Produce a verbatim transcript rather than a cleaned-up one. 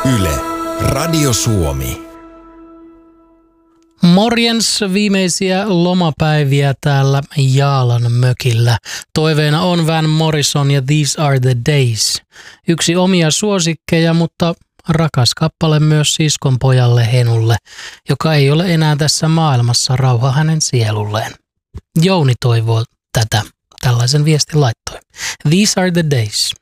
Yle, Radio Suomi. Morjens, viimeisiä lomapäiviä täällä Jaalan mökillä. Toiveena on Van Morrison ja These Are the Days. Yksi omia suosikkeja, mutta rakas kappale myös siskon pojalle Henulle, joka ei ole enää tässä maailmassa, rauha hänen sielulleen. Jouni toivoo tätä, tällaisen viestin laittoi. These Are the Days.